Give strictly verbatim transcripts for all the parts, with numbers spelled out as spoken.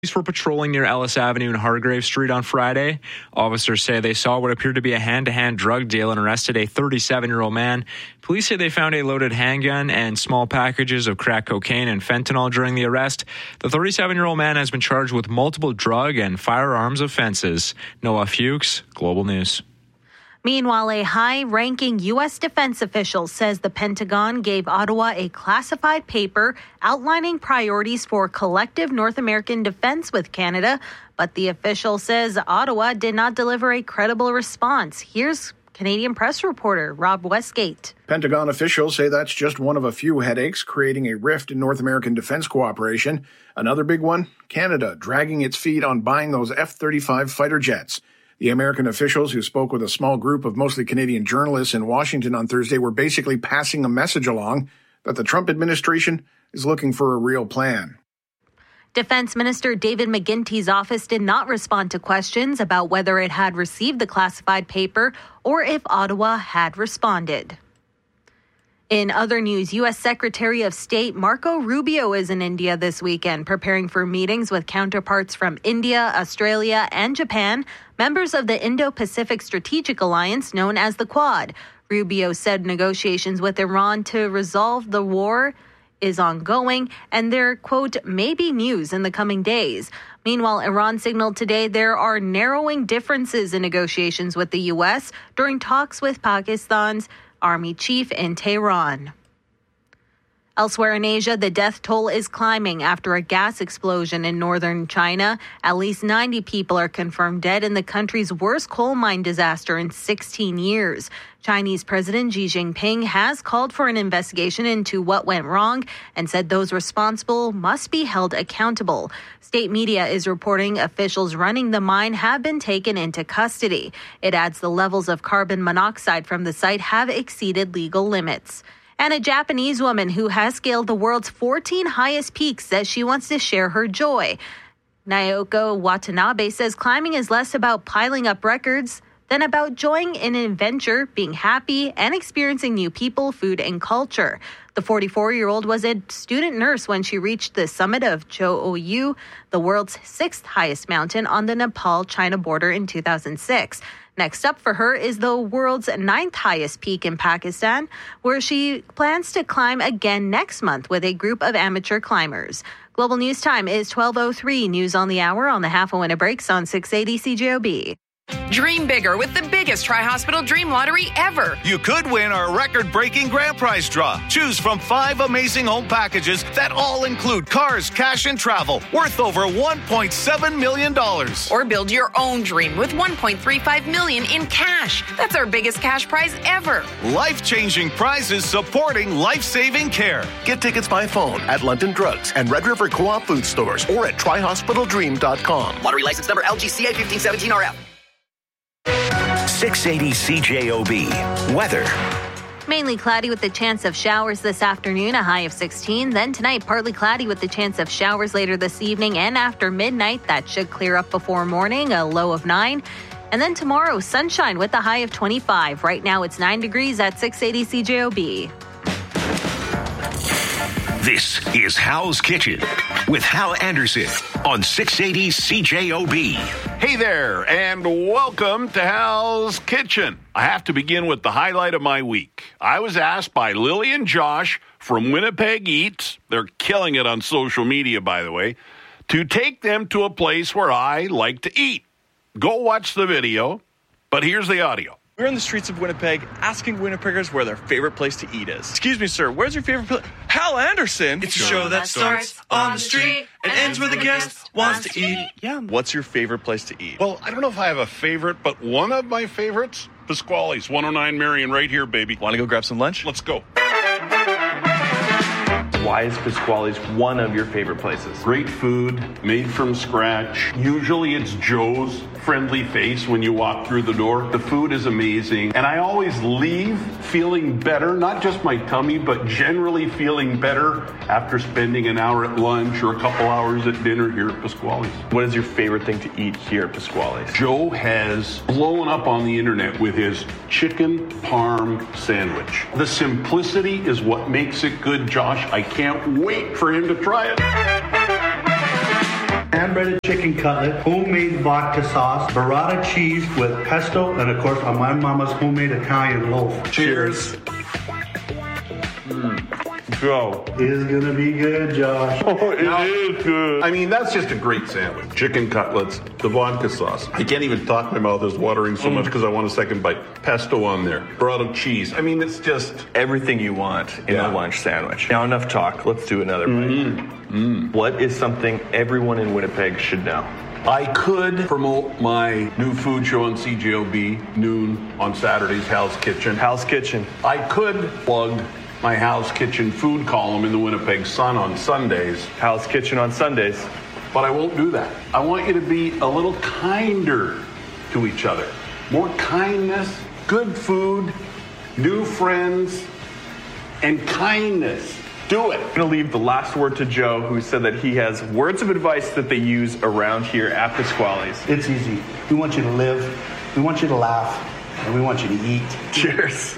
Police were patrolling near Ellis Avenue and Hargrave Street on Friday. Officers say they saw what appeared to be a hand-to-hand drug deal and arrested a thirty-seven-year-old man. Police say they found a loaded handgun and small packages of crack cocaine and fentanyl during the arrest. The thirty-seven-year-old man has been charged with multiple drug and firearms offenses. Noah Fuchs, Global News. Meanwhile, a high-ranking U S defense official says the Pentagon gave Ottawa a classified paper outlining priorities for collective North American defense with Canada, but the official says Ottawa did not deliver a credible response. Here's Canadian Press reporter Rob Westgate. Pentagon officials say that's just one of a few headaches creating a rift in North American defense cooperation. Another big one, Canada dragging its feet on buying those F thirty-five fighter jets. The American officials who spoke with a small group of mostly Canadian journalists in Washington on Thursday were basically passing a message along that the Trump administration is looking for a real plan. Defense Minister David McGuinty's office did not respond to questions about whether it had received the classified paper or if Ottawa had responded. In other news, U S Secretary of State Marco Rubio is in India this weekend, preparing for meetings with counterparts from India, Australia, and Japan, members of the Indo-Pacific Strategic Alliance known as the Quad. Rubio said negotiations with Iran to resolve the war is ongoing, and there, quote, may be news in the coming days. Meanwhile, Iran signaled today there are narrowing differences in negotiations with the U S during talks with Pakistan's Army chief in Tehran. Elsewhere in Asia, the death toll is climbing after a gas explosion in northern China. At least ninety people are confirmed dead in the country's worst coal mine disaster in sixteen years. Chinese President Xi Jinping has called for an investigation into what went wrong and said those responsible must be held accountable. State media is reporting officials running the mine have been taken into custody. It adds the levels of carbon monoxide from the site have exceeded legal limits. And a Japanese woman who has scaled the world's fourteen highest peaks says she wants to share her joy. Naoko Watanabe says climbing is less about piling up records than about joining in an adventure, being happy, and experiencing new people, food, and culture. The forty-four-year-old was a student nurse when she reached the summit of Cho-Oyu, the world's sixth highest mountain on the Nepal-China border in two thousand six. Next up for her is the world's ninth highest peak in Pakistan, where she plans to climb again next month with a group of amateur climbers. Global News Time is twelve oh three. News on the hour on the half hour when it breaks on six eighty C J O B. Dream bigger with the biggest Tri-Hospital Dream Lottery ever. You could win our record-breaking grand prize draw. Choose from five amazing home packages that all include cars, cash, and travel worth over one point seven million dollars. Or build your own dream with one point three five million dollars in cash. That's our biggest cash prize ever. Life-changing prizes supporting life-saving care. Get tickets by phone at London Drugs and Red River Co-op food stores or at tri hospital dream dot com. Lottery license number L G C A fifteen seventeen R F. six eighty C J O B. Weather. Mainly cloudy with the chance of showers this afternoon, a high of sixteen. Then tonight, partly cloudy with the chance of showers later this evening and after midnight. That should clear up before morning, a low of nine. And then tomorrow, sunshine with a high of twenty-five. Right now, it's nine degrees at six eighty C J O B. This is Hal's Kitchen with Hal Anderson on six eighty C J O B. Hey there, and welcome to Hal's Kitchen. I have to begin with the highlight of my week. I was asked by Lily and Josh from Winnipeg Eats, they're killing it on social media, by the way, to take them to a place where I like to eat. Go watch the video, but here's the audio. We're in the streets of Winnipeg asking Winnipeggers where their favorite place to eat is. Excuse me, sir, where's your favorite place? Hal Anderson! It's a show that starts on the street and ends where the guest wants to eat. Yeah. What's your favorite place to eat? Well, I don't know if I have a favorite, but one of my favorites, Pasquale's, one oh nine Marion, right here, baby. Want to go grab some lunch? Let's go. Why is Pasquale's one of your favorite places? Great food, made from scratch. Usually it's Joe's friendly face when you walk through the door. The food is amazing. And I always leave feeling better, not just my tummy, but generally feeling better after spending an hour at lunch or a couple hours at dinner here at Pasquale's. What is your favorite thing to eat here at Pasquale's? Joe has blown up on the internet with his chicken parm sandwich. The simplicity is what makes it good, Josh. I can't wait for him to try it. hand-breaded chicken cutlet, homemade vodka sauce, burrata cheese with pesto, and of course on my mama's homemade Italian loaf. Cheers. Mm. Go. It's gonna be good, Josh. Oh, it now, is good. I mean, that's just a great sandwich. Chicken cutlets, the vodka sauce. I can't even talk. My mouth is watering so mm. much because I want a second bite. Pesto on there. Burrata cheese. I mean, it's just everything you want in yeah. a lunch sandwich. Now, enough talk. Let's do another mm. bite. Mm. What is something everyone in Winnipeg should know? I could promote my new food show on C J O B, noon on Saturdays, Hal's Kitchen. Hal's Kitchen. I could plug my Hal's Kitchen food column in the Winnipeg Sun on Sundays. Hal's Kitchen on Sundays. But I won't do that. I want you to be a little kinder to each other. More kindness, good food, new friends, and kindness. Do it. I'm going to leave the last word to Joe, who said that he has words of advice that they use around here at Pasquale's. It's easy. We want you to live, we want you to laugh, and we want you to eat. Cheers.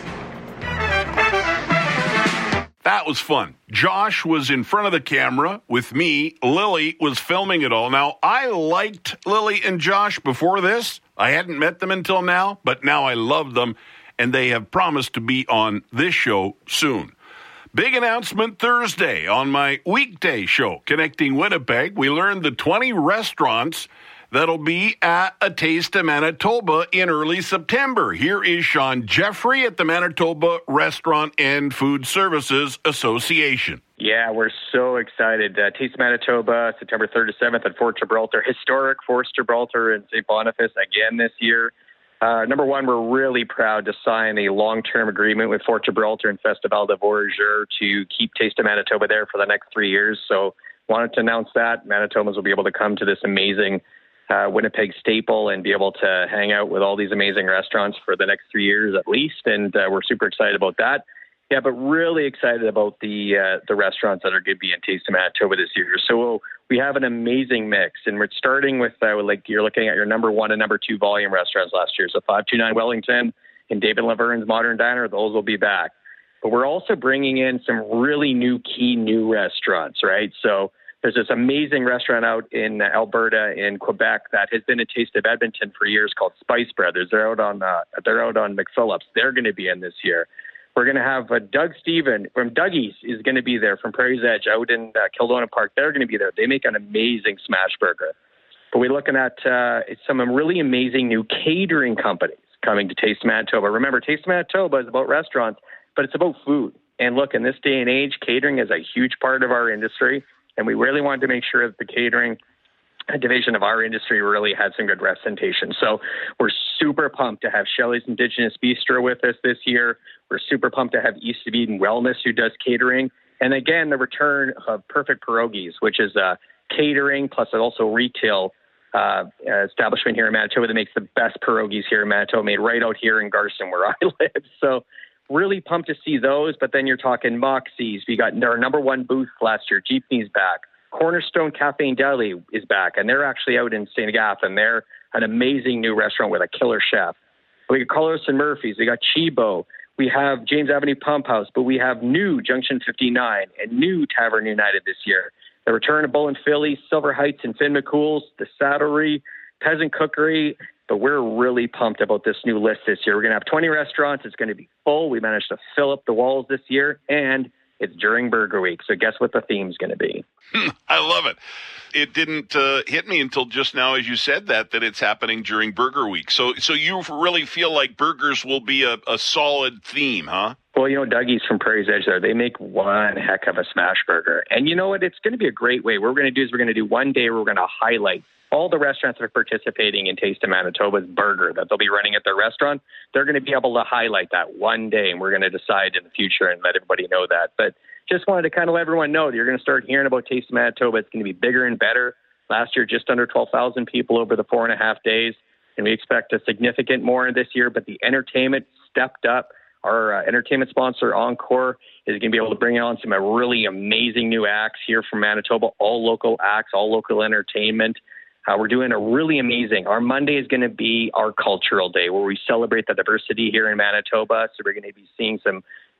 That was fun. Josh was in front of the camera with me. Lily was filming it all. Now, I liked Lily and Josh before this. I hadn't met them until now, but now I love them, and they have promised to be on this show soon. Big announcement Thursday on my weekday show, Connecting Winnipeg. We learned the twenty restaurants that'll be at A Taste of Manitoba in early September. Here is Sean Jeffrey at the Manitoba Restaurant and Food Services Association. Yeah, we're so excited. Uh, Taste of Manitoba, September third to seventh at Fort Gibraltar. Historic Fort Gibraltar in Saint Boniface again this year. Uh, number one, we're really proud to sign a long-term agreement with Fort Gibraltar and Festival de Voyageurs to keep Taste of Manitoba there for the next three years. So wanted to announce that. Manitobans will be able to come to this amazing uh, Winnipeg staple and be able to hang out with all these amazing restaurants for the next three years at least. And uh, we're super excited about that. Yeah, but really excited about the uh, the restaurants that are going to be in Taste of Manitoba this year. So we'll, we have an amazing mix, and we're starting with uh, like you're looking at your number one and number two volume restaurants last year. So five two nine Wellington and David Laverne's Modern Diner, those will be back. But we're also bringing in some really new key new restaurants, right? So there's this amazing restaurant out in Alberta, in Quebec, that has been a Taste of Edmonton for years called Spice Brothers. They're out on uh, they're out on McPhillips. They're going to be in this year. We're going to have uh, Doug Steven from Dougie's is going to be there from Prairie's Edge out in uh, Kildonan Park. They're going to be there. They make an amazing smash burger. But we're looking at uh, some really amazing new catering companies coming to Taste of Manitoba. Remember, Taste of Manitoba is about restaurants, but it's about food. And look, in this day and age, catering is a huge part of our industry, and we really wanted to make sure that the catering division of our industry really had some good representation. So we're super pumped to have Shelley's Indigenous Bistro with us this year. We're super pumped to have East of Eden Wellness, who does catering. And again, the return of Perfect Pierogies, which is uh, catering plus also retail uh, establishment here in Manitoba that makes the best pierogies here in Manitoba, made right out here in Garson where I live. So really pumped to see those. But then you're talking Moxie's. We got our number one booth last year. Jeepney's back. Cornerstone Cafe and Deli is back, and they're actually out in Saint Agatha, and they're an amazing new restaurant with a killer chef. We got Carlos and Murphy's. We got Chibo. We have James Avenue Pump House, but we have new Junction fifty-nine and new Tavern United this year. The return of Bull and Philly, Silver Heights and Finn McCool's, the Saddlery, Peasant Cookery. But we're really pumped about this new list this year. We're going to have twenty restaurants. It's going to be full. We managed to fill up the walls this year, and it's during Burger Week. So guess what the theme's going to be? I love it. It didn't uh, hit me until just now as you said that, that it's happening during Burger Week. So so you really feel like burgers will be a, a solid theme, huh? Well, you know, Dougie's from Prairie's Edge there, they make one heck of a smash burger. And you know what? It's going to be a great way. What we're going to do is we're going to do one day we're going to highlight all the restaurants that are participating in Taste of Manitoba's burger that they'll be running at their restaurant. They're going to be able to highlight that one day, and we're going to decide in the future and let everybody know that. But just wanted to kind of let everyone know that you're going to start hearing about Taste of Manitoba. It's going to be bigger and better. Last year, just under twelve thousand people over the four and a half days, and we expect a significant more this year. But the entertainment stepped up. Our uh, entertainment sponsor, Encore, is going to be able to bring on some uh, really amazing new acts here from Manitoba, all local acts, all local entertainment. Uh, we're doing a really amazing. Our Monday is going to be our cultural day where we celebrate the diversity here in Manitoba. So we're going to be seeing some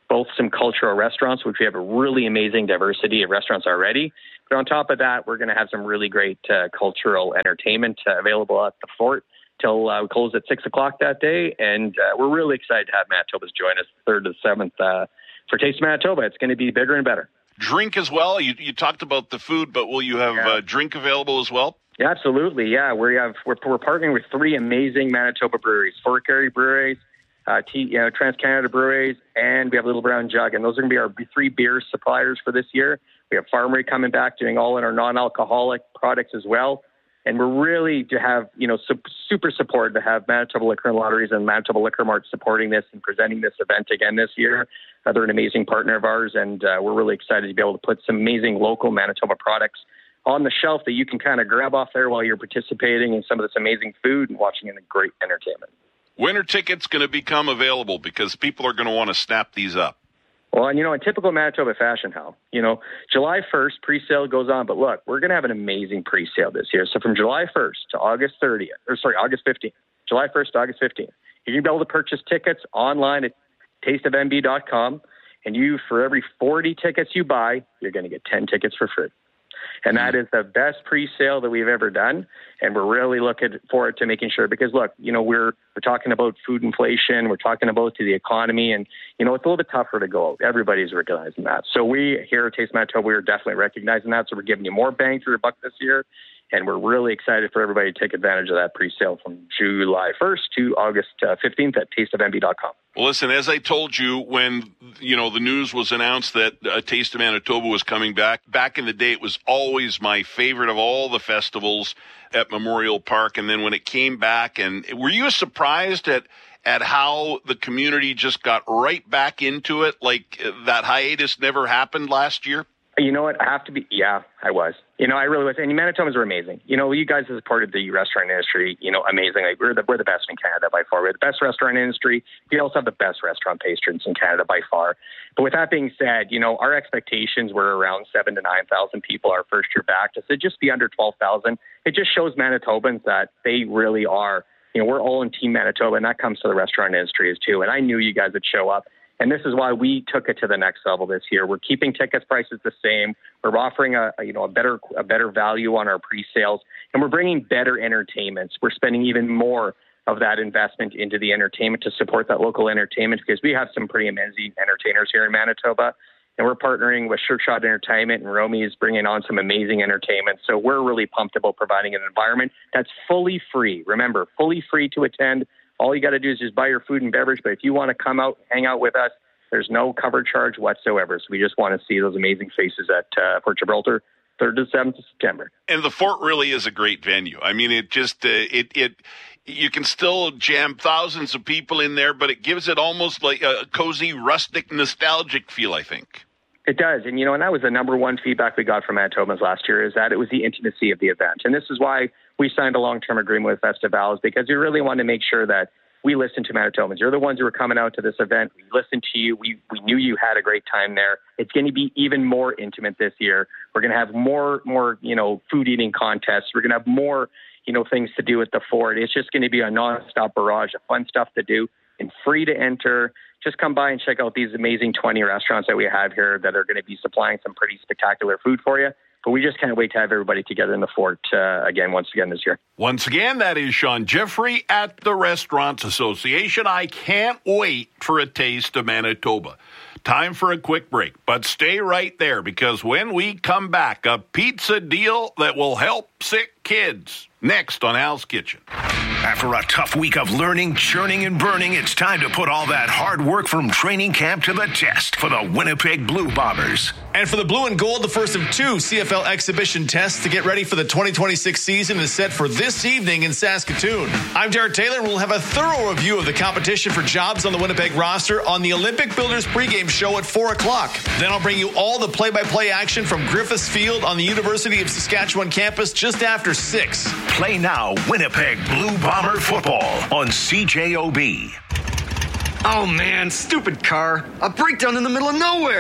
both some cultural restaurants, which we have a really amazing diversity of restaurants already. But on top of that, we're going to have some really great uh, cultural entertainment uh, available at the Fort till uh, we close at six o'clock that day. And uh, we're really excited to have Manitobas join us third to the seventh uh, for Taste of Manitoba. It's going to be bigger and better. Drink as well. You, you talked about the food, but will you have yeah. uh, drink available as well? Yeah, absolutely. Yeah, we have we're, we're partnering with three amazing Manitoba breweries: Fort Garry Breweries, uh, T, you know, Trans-Canada Breweries, and we have Little Brown Jug. And those are going to be our three beer suppliers for this year. We have Farmery coming back, doing all in our non-alcoholic products as well. And we're really to have, you know, su- super supported to have Manitoba Liquor and Lotteries and Manitoba Liquor Mart supporting this and presenting this event again this year. Uh, they're an amazing partner of ours, and uh, we're really excited to be able to put some amazing local Manitoba products on the shelf that you can kind of grab off there while you're participating in some of this amazing food and watching in the great entertainment. When are tickets going to become available? Because people are going to want to snap these up. Well, and, you know, in typical Manitoba fashion, Hal, you know, July first, pre-sale goes on. But look, we're going to have an amazing pre-sale this year. So from July first to August thirtieth, or sorry, August fifteenth, July first to August fifteenth, you're going to be able to purchase tickets online at taste of m b dot com. And you, for every forty tickets you buy, you're going to get ten tickets for free. And that is the best pre-sale that we've ever done. And we're really looking forward to making sure, because look, you know, we're, we're talking about food inflation. We're talking about the economy, and, you know, it's a little bit tougher to go out. Everybody's recognizing that. So we here at Taste Manitoba, we're definitely recognizing that. So we're giving you more bang for your buck this year. And we're really excited for everybody to take advantage of that pre-sale from July first to August fifteenth at taste of m b dot com. Well, listen, as I told you when, you know, the news was announced that uh, Taste of Manitoba was coming back, back in the day, it was always my favorite of all the festivals at Memorial Park. And then when it came back, and were you surprised at at how the community just got right back into it, like uh, that hiatus never happened last year? You know what? I have to be, yeah, I was. You know, I really was. And Manitobans are amazing. You know, you guys have supported the restaurant industry, you know, amazingly. We're the, we're the best in Canada by far. We're the best restaurant industry. We also have the best restaurant patrons in Canada by far. But with that being said, you know, our expectations were around seven to nine thousand people our first year back. To so just be under twelve thousand, it just shows Manitobans that they really are, you know, we're all in Team Manitoba, and that comes to the restaurant industry as too. And I knew you guys would show up. And this is why we took it to the next level this year. We're keeping tickets prices the same. We're offering a, a you know a better a better value on our pre-sales, and we're bringing better entertainments. We're spending even more of that investment into the entertainment to support that local entertainment, because we have some pretty amazing entertainers here in Manitoba, and we're partnering with Sure Shot Entertainment, and Romy is bringing on some amazing entertainment. So we're really pumped about providing an environment that's fully free. Remember, fully free to attend. All you got to do is just buy your food and beverage. But if you want to come out and hang out with us, there's no cover charge whatsoever. So we just want to see those amazing faces at uh, Fort Gibraltar, third to seventh of September. And the Fort really is a great venue. I mean, it just, uh, it, it, you can still jam thousands of people in there, but it gives it almost like a cozy, rustic, nostalgic feel, I think. It does. And, you know, and that was the number one feedback we got from Manitobans last year, is that it was the intimacy of the event. And this is why we signed a long-term agreement with Festivals, because we really wanted to make sure that we listened to Manitobans. You're the ones who were coming out to this event. We listened to you. We we knew you had a great time there. It's going to be even more intimate this year. We're going to have more, more, you know, food eating contests. We're going to have more, you know, things to do at the Fort. It's just going to be a nonstop barrage of fun stuff to do and free to enter. Just come by and check out these amazing twenty restaurants that we have here that are going to be supplying some pretty spectacular food for you. But we just can't wait to have everybody together in the Fort uh, again, once again this year. Once again, that is Sean Jeffrey at the Restaurants Association. I can't wait for a taste of Manitoba. Time for a quick break, but stay right there, because when we come back, a pizza deal that will help sick kids. Next on Hal's Kitchen. After a tough week of learning, churning, and burning, it's time to put all that hard work from training camp to the test for the Winnipeg Blue Bombers. And for the Blue and Gold, the first of two C F L exhibition tests to get ready for the twenty twenty-six season is set for this evening in Saskatoon. I'm Jared Taylor, and we'll have a thorough review of the competition for jobs on the Winnipeg roster on the Olympic Builders pregame show at four o'clock. Then I'll bring you all the play-by-play action from Griffiths Field on the University of Saskatchewan campus just after six. Play now Winnipeg Blue Bomber football on C J O B. Oh man, stupid car. A breakdown in the middle of nowhere.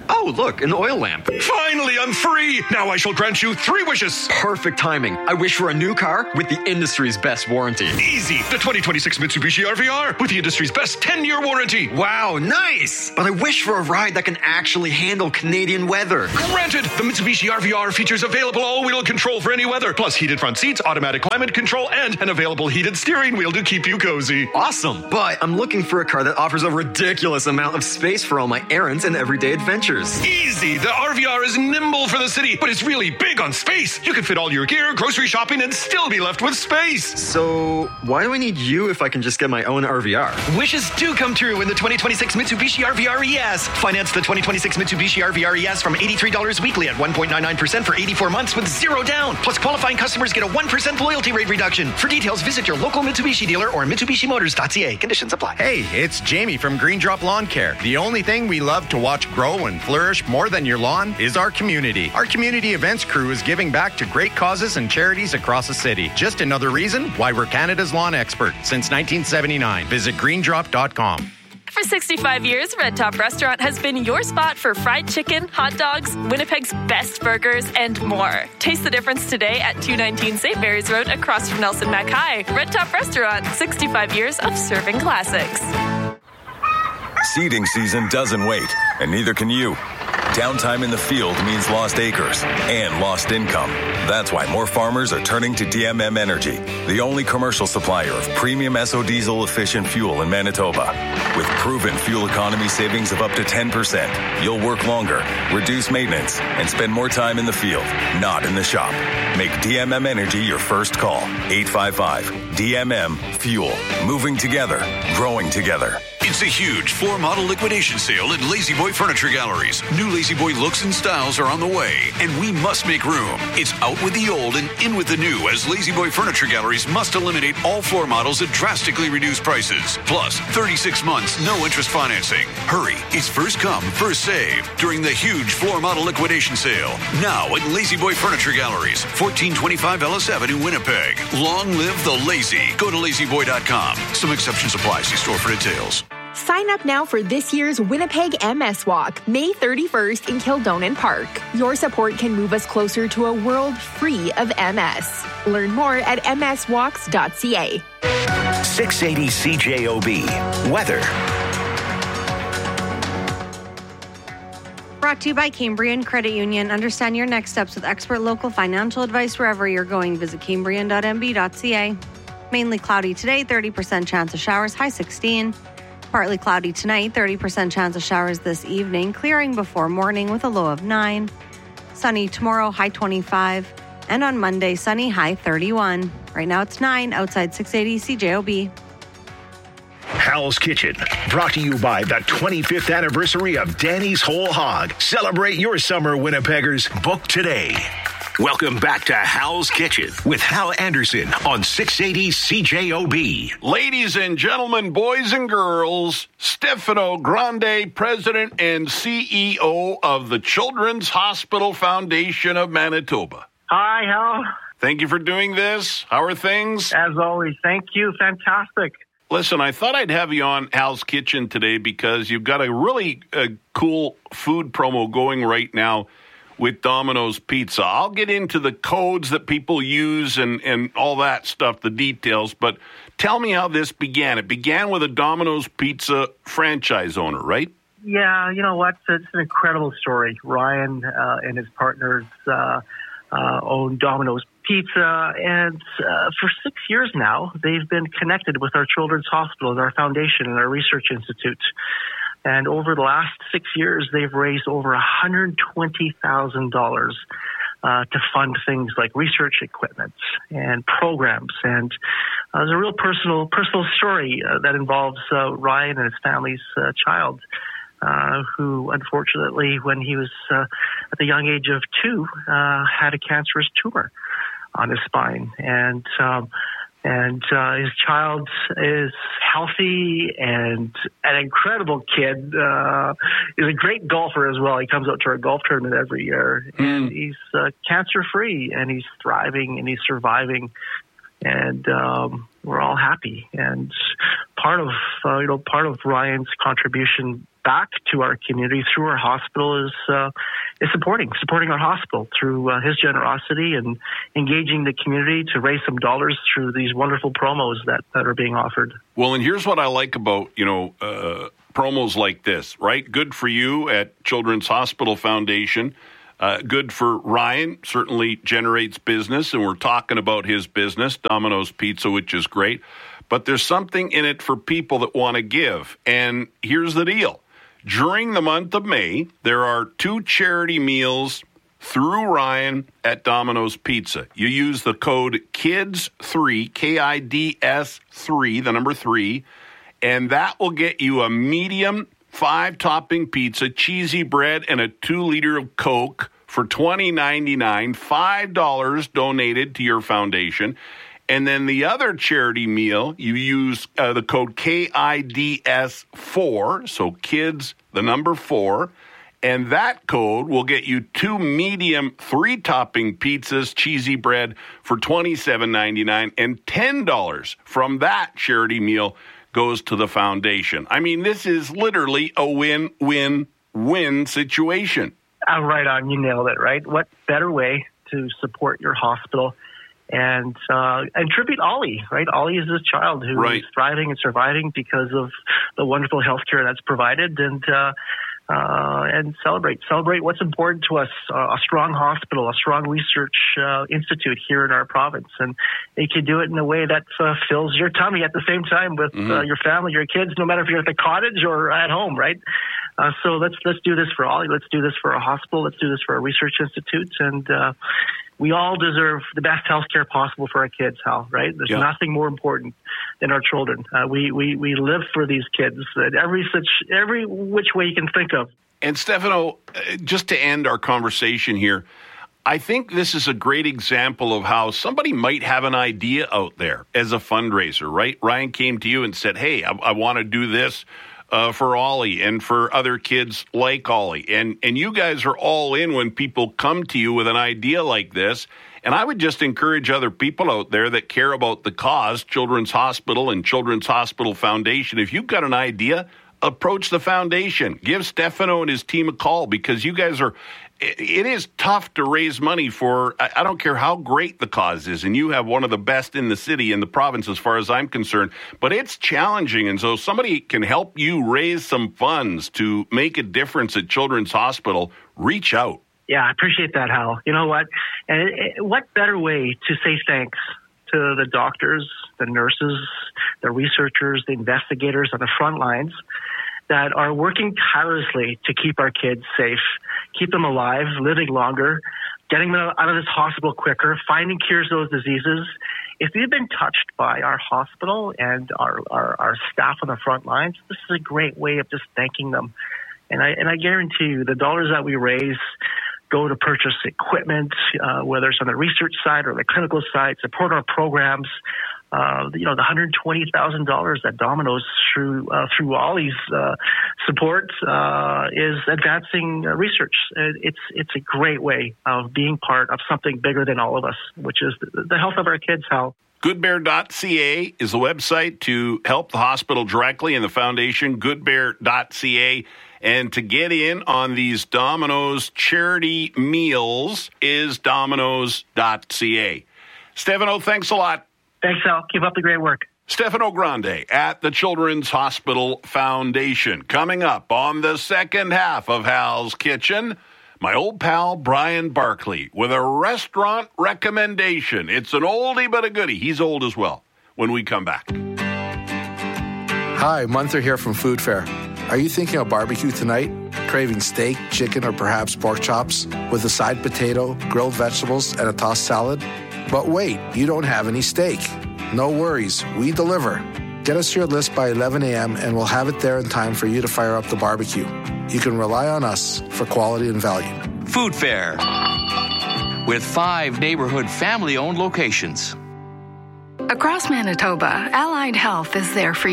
Oh, look, an oil lamp. Finally, I'm free! Now I shall grant you three wishes. Perfect timing. I wish for a new car with the industry's best warranty. Easy. The twenty twenty-six Mitsubishi R V R with the industry's best ten-year warranty. Wow, nice! But I wish for a ride that can actually handle Canadian weather. Granted, the Mitsubishi R V R features available all-wheel control for any weather, plus heated front seats, automatic climate control, and an available heated steering wheel to keep you cozy. Awesome, but I'm looking for a car that offers a ridiculous amount of space for all my errands and everyday adventures. Easy! The R V R is nimble for the city, but it's really big on space. You can fit all your gear, grocery shopping, and still be left with space. So, why do I need you if I can just get my own R V R? Wishes do come true in the twenty twenty-six Mitsubishi R V R E S. Finance the twenty twenty-six Mitsubishi R V R E S from eighty-three dollars weekly at one point nine nine percent for eighty-four months with zero down. Plus, qualifying customers get a one percent loyalty rate reduction. For details, visit your local Mitsubishi dealer or Mitsubishi Motors dot C A. Conditions apply. Hey, it's Jamie from Green Drop Lawn Care. The only thing we love to watch grow and flourish more than your lawn is our community. Our community events crew is giving back to great causes and charities across the city. Just another reason why we're Canada's lawn expert since nineteen seventy-nine. Visit green drop dot com. For sixty-five years, Red Top Restaurant has been your spot for fried chicken, hot dogs, Winnipeg's best burgers, and more. Taste the difference today at two nineteen Saint Mary's Road across from Nelson Mac High. Red Top Restaurant, sixty-five years of serving classics. Seeding season doesn't wait, and neither can you. Downtime in the field means lost acres and lost income. That's why more farmers are turning to D M M Energy, the only commercial supplier of premium S O diesel efficient fuel in Manitoba. With proven fuel economy savings of up to ten percent, you'll work longer, reduce maintenance, and spend more time in the field, not in the shop. Make D M M Energy your first call. eight five five D M M Fuel. Moving together, growing together. It's a huge floor model liquidation sale at Lazy Boy Furniture Galleries. New Lazy Boy looks and styles are on the way, and we must make room. It's out with the old and in with the new, as Lazy Boy Furniture Galleries must eliminate all floor models at drastically reduced prices. Plus, thirty-six months, no interest financing. Hurry, it's first come, first save during the huge floor model liquidation sale. Now at Lazy Boy Furniture Galleries, fourteen twenty-five Ellis Avenue, Winnipeg. Long live the lazy. Go to lazy boy dot com. Some exceptions apply. See store for details. Sign up now for this year's Winnipeg M S Walk, May thirty-first in Kildonan Park. Your support can move us closer to a world free of M S. Learn more at m s walks dot c a. six eighty C J O B. Weather. Brought to you by Cambrian Credit Union. Understand your next steps with expert local financial advice wherever you're going. Visit cambrian dot m b dot c a. Mainly cloudy today, thirty percent chance of showers, high sixteen. Partly cloudy tonight, thirty percent chance of showers this evening, clearing before morning with a low of nine. Sunny tomorrow, high twenty-five. And on Monday, sunny, high thirty-one. Right now it's nine, outside six eighty C J O B. Hal's Kitchen, brought to you by the twenty-fifth anniversary of Danny's Whole Hog. Celebrate your summer, Winnipeggers. Book today. Welcome back to Hal's Kitchen with Hal Anderson on six eighty C J O B. Ladies and gentlemen, boys and girls, Stefano Grande, President and C E O of the Children's Hospital Foundation of Manitoba. Hi, Hal. Thank you for doing this. How are things? As always, thank you. Fantastic. Listen, I thought I'd have you on Hal's Kitchen today because you've got a really uh, cool food promo going right now with Domino's Pizza. I'll get into the codes that people use and, and all that stuff, the details, but tell me how this began. It began with a Domino's Pizza franchise owner, right? Yeah, you know what? It's an incredible story. Ryan uh, and his partners uh, uh, own Domino's Pizza, and uh, for six years now, they've been connected with our Children's Hospital, our foundation, and our research institute. And over the last six years, they've raised over one hundred twenty thousand dollars uh, to fund things like research equipment and programs. And uh, there's a real personal personal story uh, that involves uh, Ryan and his family's uh, child, uh, who unfortunately, when he was uh, at the young age of two, uh, had a cancerous tumor on his spine. And um, And uh, his child is healthy and an incredible kid. Uh, he's a great golfer as well. He comes out to our golf tournament every year. Mm. And he's uh, cancer-free, and he's thriving, and he's surviving. And um, we're all happy. And part of uh, you know part of Ryan's contribution back to our community through our hospital is uh, is supporting supporting our hospital through uh, his generosity and engaging the community to raise some dollars through these wonderful promos that, that are being offered. Well, and here's what I like about, you know, uh, promos like this, right? Good for you at Children's Hospital Foundation. Uh, good for Ryan, certainly generates business, and we're talking about his business, Domino's Pizza, which is great. But there's something in it for people that want to give. And here's the deal. During the month of May, there are two charity meals through Ryan at Domino's Pizza. You use the code kids three, K I D S three, the number three, and that will get you a medium five-topping pizza, cheesy bread, and a two-liter of Coke for twenty ninety-nine, five dollars donated to your foundation. And then the other charity meal, you use uh, the code K I D S four, so kids, the number four, and that code will get you two medium three-topping pizzas, cheesy bread for twenty-seven ninety-nine, and ten dollars from that charity meal goes to the foundation. I mean, this is literally a win-win-win situation. Uh, right on, you nailed it, right? What better way to support your hospital and uh, and tribute Ollie, right? Ollie is this child who right. is thriving and surviving because of the wonderful health care that's provided, and uh, uh, and celebrate celebrate what's important to us: uh, a strong hospital, a strong research uh, institute here in our province, and you can do it in a way that uh, fills your tummy at the same time with mm-hmm. uh, your family, your kids, no matter if you're at the cottage or at home, right? Uh, so let's let's do this for Ollie. Let's do this for a hospital. Let's do this for a research institute, and uh, we all deserve the best health care possible for our kids, Hal, right? There's yeah. nothing more important than our children. Uh, we, we, we live for these kids in every such every which way you can think of. And Stefano, just to end our conversation here, I think this is a great example of how somebody might have an idea out there as a fundraiser, right? Ryan came to you and said, hey, I, I want to do this Uh, for Ollie and for other kids like Ollie. And and you guys are all in when people come to you with an idea like this. And I would just encourage other people out there that care about the cause, Children's Hospital and Children's Hospital Foundation. If you've got an idea, approach the foundation. Give Stefano and his team a call, because you guys are, it is tough to raise money for, I don't care how great the cause is, and you have one of the best in the city, in the province, as far as I'm concerned, but it's challenging. And so somebody can help you raise some funds to make a difference at Children's Hospital. Reach out. Yeah, I appreciate that, Hal. You know what? And it, what better way to say thanks to the doctors, the nurses, the researchers, the investigators on the front lines that are working tirelessly to keep our kids safe, keep them alive, living longer, getting them out of this hospital quicker, finding cures to those diseases. If you've been touched by our hospital and our, our, our staff on the front lines, this is a great way of just thanking them. And I, and I guarantee you the dollars that we raise go to purchase equipment, uh, whether it's on the research side or the clinical side, support our programs. Uh, you know, the one hundred twenty thousand dollars that Domino's through uh, through Ollie's uh, support uh, is advancing uh, research. It's it's a great way of being part of something bigger than all of us, which is the, the health of our kids, Hal. good bear dot c a is the website to help the hospital directly and the foundation, good bear dot c a. And to get in on these Domino's charity meals is domino's dot c a. Stefano, thanks a lot. Thanks, Al. Keep up the great work. Stefano Grande at the Children's Hospital Foundation. Coming up on the second half of Hal's Kitchen, my old pal Brian Barkley with a restaurant recommendation. It's an oldie but a goodie. He's old as well. When we come back. Hi, Munther here from Food Fair. Are you thinking of barbecue tonight? Craving steak, chicken, or perhaps pork chops with a side potato, grilled vegetables, and a tossed salad? But wait, you don't have any steak. No worries, we deliver. Get us your list by eleven a.m. and we'll have it there in time for you to fire up the barbecue. You can rely on us for quality and value. Food Fair, with five neighborhood family-owned locations. Across Manitoba, Allied Health is there for you,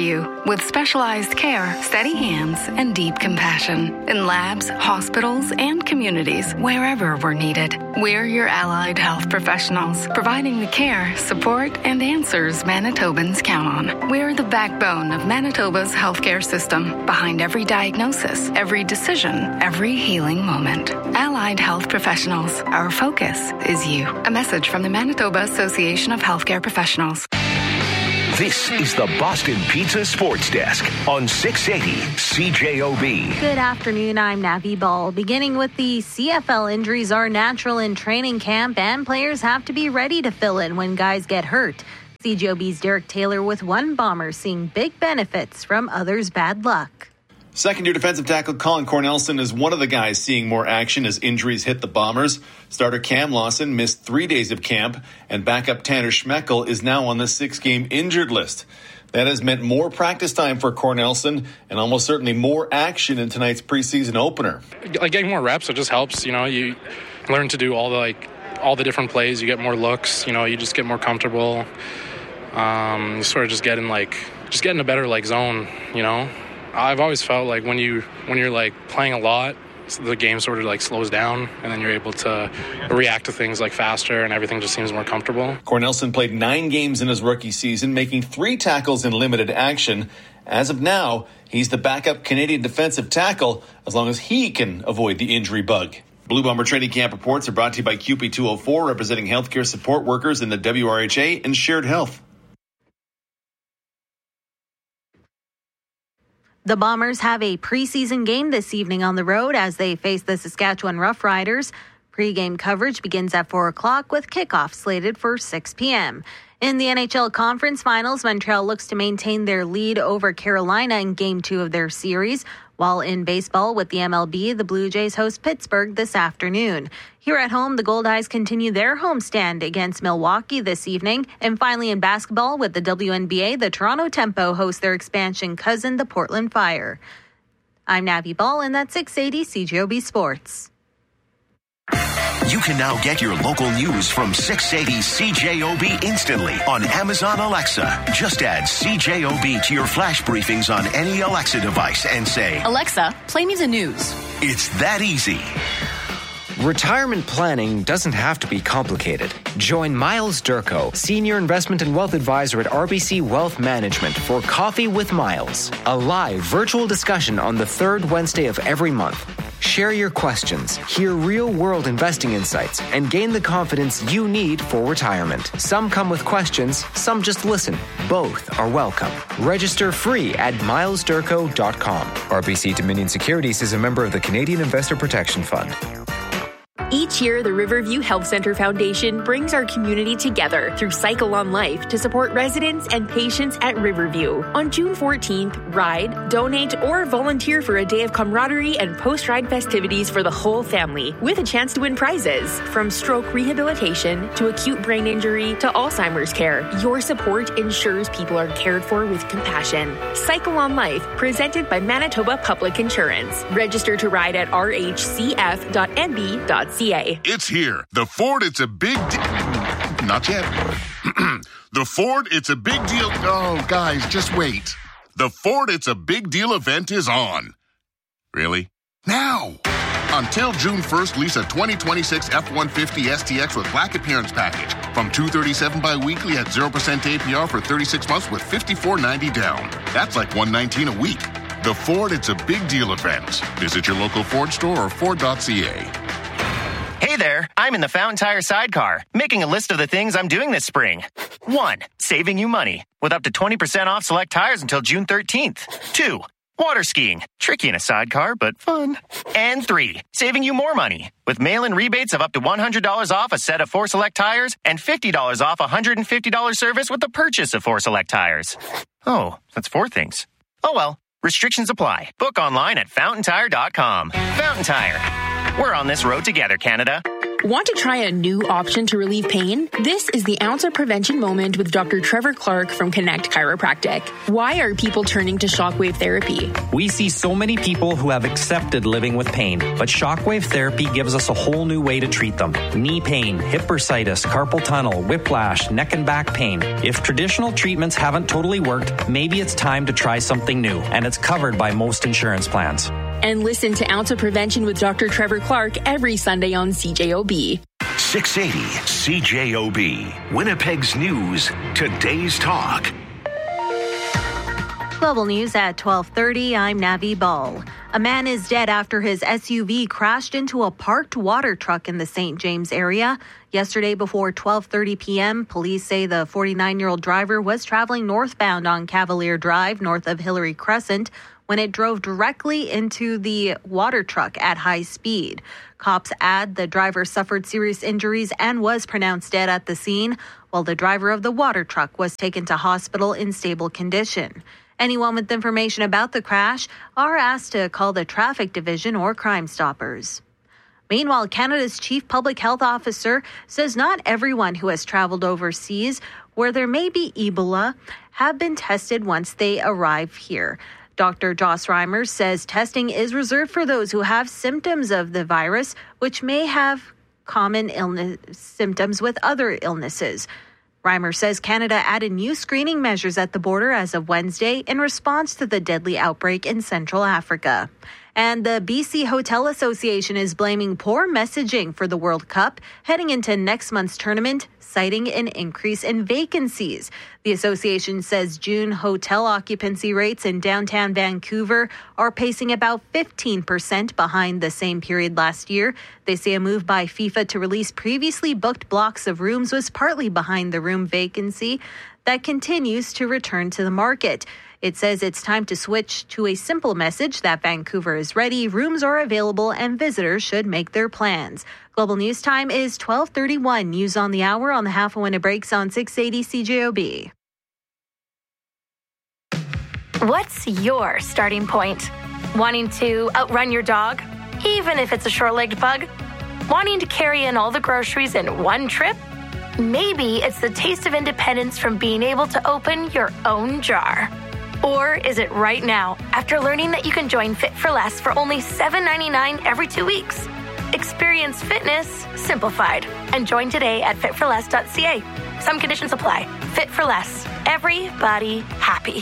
with specialized care, steady hands, and deep compassion in labs, hospitals, and communities wherever we're needed. We're your allied health professionals, providing the care, support, and answers Manitobans count on. We're the backbone of Manitoba's healthcare system, behind every diagnosis, every decision, every healing moment. Allied Health Professionals, our focus is you. A message from the Manitoba Association of Healthcare Professionals. This is the Boston Pizza Sports Desk on six eighty C J O B. Good afternoon, I'm Navi Ball. Beginning with the C F L, injuries are natural in training camp, and players have to be ready to fill in when guys get hurt. C J O B's Derek Taylor with one Bomber seeing big benefits from others' bad luck. Second-year defensive tackle Colin Cornelison is one of the guys seeing more action as injuries hit the Bombers. Starter Cam Lawson missed three days of camp, and backup Tanner Schmeckel is now on the six-game injured list. That has meant more practice time for Cornelison and almost certainly more action in tonight's preseason opener. Like getting more reps, it just helps. You know, you learn to do all the like all the different plays. You get more looks. You know, you just get more comfortable. Um, you sort of just get in like just get in a better like zone. You know. I've always felt like when you when you're like playing a lot, the game sort of like slows down, and then you're able to react to things like faster, and everything just seems more comfortable. Cornelison played nine games in his rookie season, making three tackles in limited action. As of now, he's the backup Canadian defensive tackle as long as he can avoid the injury bug. Blue Bomber training camp reports are brought to you by Q P two oh four, representing healthcare support workers in the W R H A and Shared Health. The Bombers have a preseason game this evening on the road as they face the Saskatchewan Roughriders. Pre-game coverage begins at four o'clock with kickoff slated for six p.m. In the N H L Conference Finals, Montreal looks to maintain their lead over Carolina in Game two of their series. While in baseball with the M L B, the Blue Jays host Pittsburgh this afternoon. Here at home, the Goldeyes continue their homestand against Milwaukee this evening. And finally in basketball with the W N B A, the Toronto Tempo host their expansion cousin, the Portland Fire. I'm Navi Ball, and that's six eighty C J O B Sports. You can now get your local news from six eighty C J O B instantly on Amazon Alexa. Just add C J O B to your flash briefings on any Alexa device and say, Alexa, play me the news. It's that easy. Retirement planning doesn't have to be complicated. Join Miles Durko, Senior Investment and Wealth Advisor at R B C Wealth Management for Coffee with Miles, a live virtual discussion on the third Wednesday of every month. Share your questions, hear real-world investing insights, and gain the confidence you need for retirement. Some come with questions, some just listen. Both are welcome. Register free at miles durko dot com. R B C Dominion Securities is a member of the Canadian Investor Protection Fund. Each year, the Riverview Health Center Foundation brings our community together through Cycle on Life to support residents and patients at Riverview. On June fourteenth, ride, donate, or volunteer for a day of camaraderie and post-ride festivities for the whole family, with a chance to win prizes. From stroke rehabilitation to acute brain injury to Alzheimer's care, your support ensures people are cared for with compassion. Cycle on Life, presented by Manitoba Public Insurance. Register to ride at r h c f dot n b dot c a. It's here. The Ford, it's a big deal. Not yet. The Ford, it's a big deal. Oh, guys, just wait. The Ford, it's a big deal event is on. Really? Now. Until June first, lease a twenty twenty-six F one fifty S T X with Black Appearance Package from two hundred thirty-seven dollars bi-weekly at zero percent A P R for thirty-six months with fifty-four ninety down. That's like one hundred nineteen a week. The Ford, it's a big deal event. Visit your local Ford store or Ford dot c a. Hey there, I'm in the Fountain Tire sidecar, making a list of the things I'm doing this spring. One, saving you money, with up to twenty percent off select tires until June thirteenth. Two, water skiing, tricky in a sidecar, but fun. And three, saving you more money, with mail-in rebates of up to one hundred dollars off a set of four select tires and fifty dollars off a one hundred fifty dollars service with the purchase of four select tires. Oh, that's four things. Oh well, restrictions apply. Book online at fountain tire dot com. Fountain Tire. We're on this road together, Canada. Want to try a new option to relieve pain? This is the Ounce of Prevention Moment with Doctor Trevor Clark from Connect Chiropractic. Why are people turning to shockwave therapy? We see so many people who have accepted living with pain, but shockwave therapy gives us a whole new way to treat them. Knee pain, hip bursitis, carpal tunnel, whiplash, neck and back pain. If traditional treatments haven't totally worked, maybe it's time to try something new, and it's covered by most insurance plans. And listen to Ounce of Prevention with Doctor Trevor Clark every Sunday on C J O B. six eighty C J O B, Winnipeg's News, Today's Talk. Global News at twelve thirty, I'm Navi Ball. A man is dead after his S U V crashed into a parked water truck in the Saint James area. Yesterday before twelve thirty p.m., police say the forty-nine-year-old driver was traveling northbound on Cavalier Drive north of Hillary Crescent when it drove directly into the water truck at high speed. Cops add the driver suffered serious injuries and was pronounced dead at the scene, while the driver of the water truck was taken to hospital in stable condition. Anyone with information about the crash are asked to call the Traffic Division or Crime Stoppers. Meanwhile, Canada's Chief Public Health Officer says not everyone who has traveled overseas where there may be Ebola have been tested once they arrive here. Doctor Joss Reimer says testing is reserved for those who have symptoms of the virus, which may have common illness symptoms with other illnesses. Reimer says Canada added new screening measures at the border as of Wednesday in response to the deadly outbreak in Central Africa. And the B C Hotel Association is blaming poor messaging for the World Cup heading into next month's tournament, citing an increase in vacancies. The association says June hotel occupancy rates in downtown Vancouver are pacing about fifteen percent behind the same period last year. They say a move by FIFA to release previously booked blocks of rooms was partly behind the room vacancy that continues to return to the market. It says it's time to switch to a simple message that Vancouver is ready, rooms are available, and visitors should make their plans. Global News Time is twelve thirty-one. News on the hour on the Half a Winner Breaks on six eighty C J O B. What's your starting point? Wanting to outrun your dog, even if it's a short-legged bug? Wanting to carry in all the groceries in one trip? Maybe it's the taste of independence from being able to open your own jar. Or is it right now, after learning that you can join Fit for Less for only seven ninety-nine every two weeks? Experience fitness simplified and join today at fit for less dot c a. Some conditions apply. Fit for Less. Everybody happy.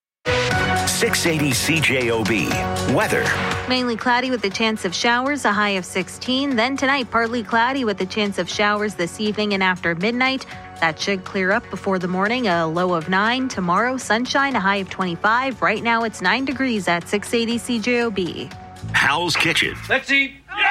six eighty C J O B. Weather. Mainly cloudy with a chance of showers, a high of sixteen. Then tonight, partly cloudy with a chance of showers this evening and after midnight. That should clear up before the morning, a low of nine. Tomorrow, sunshine, a high of twenty-five. Right now, it's nine degrees at six eighty C J O B. Hal's Kitchen. Let's eat.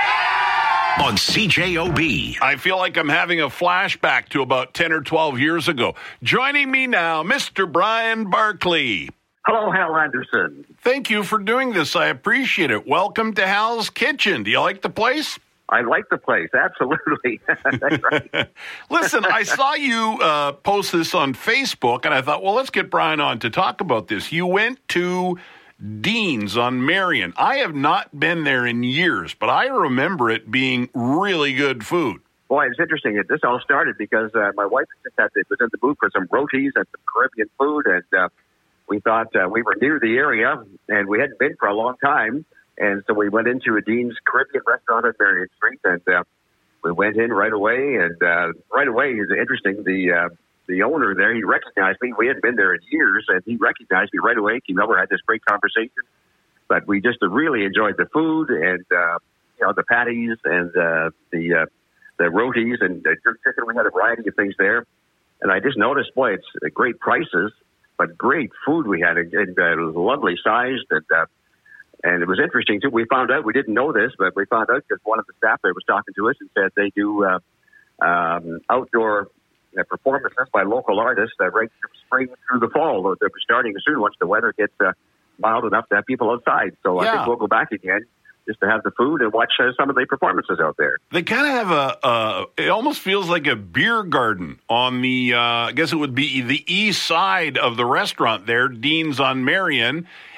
On C J O B. I feel like I'm having a flashback to about ten or twelve years ago. Joining me now, Mister Brian Barkley. Hello, Hal Anderson. Thank you for doing this. I appreciate it. Welcome to Hal's Kitchen. Do you like the place? I like the place, absolutely. That's right. Listen, I saw you uh, post this on Facebook, and I thought, well, let's get Brian on to talk about this. You went to Dean's on Marion. I have not been there in years, but I remember it being really good food. Boy, it's interesting. This all started because uh, my wife just had to, was in the mood for some rotis and some Caribbean food, and uh, we thought uh, we were near the area, and we hadn't been for a long time. And so we went into a Dean's Caribbean restaurant on Marion Street, and uh, we went in right away. And uh, right away, it's interesting. The uh, the owner there, he recognized me. We hadn't been there in years, and he recognized me right away. Came over, had this great conversation. But we just really enjoyed the food and uh, you know the patties and uh, the uh, the rotis and the jerk chicken. We had a variety of things there, and I just noticed, boy, it's uh, great prices, but great food we had, and, and uh, it was lovely sized and. Uh, And it was interesting, too. We found out, we didn't know this, but we found out because one of the staff there was talking to us and said they do uh, um, outdoor uh, performances by local artists uh, right from spring through the fall. They'll be starting soon once the weather gets uh, mild enough to have people outside. So yeah. I think we'll go back again just to have the food and watch uh, some of the performances out there. They kind of have a, uh, it almost feels like a beer garden on the, uh, I guess it would be the east side of the restaurant there, Dean's on Marion.